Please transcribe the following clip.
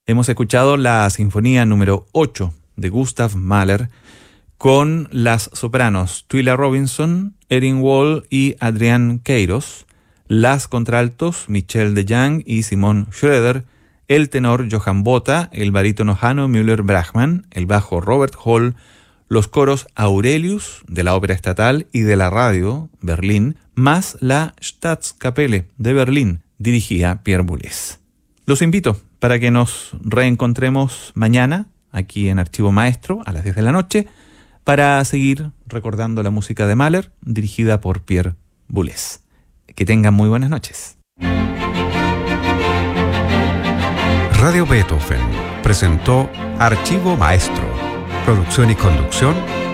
Hemos escuchado la Sinfonía número 8 de Gustav Mahler con las sopranos Twila Robinson, Erin Wall y Adrienne Queiroz, las contraltos Michelle de Jong y Simone Schroeder, el tenor Johann Botha, el barítono Hanno Müller-Brachmann, el bajo Robert Hall, los coros Aurelius de la Ópera Estatal y de la Radio Berlín, más la Staatskapelle de Berlín, dirigida Pierre Boulez. Los invito para que nos reencontremos mañana aquí en Archivo Maestro a las 10 de la noche para seguir recordando la música de Mahler dirigida por Pierre Boulez. Que tengan muy buenas noches. Radio Beethoven presentó Archivo Maestro, producción y conducción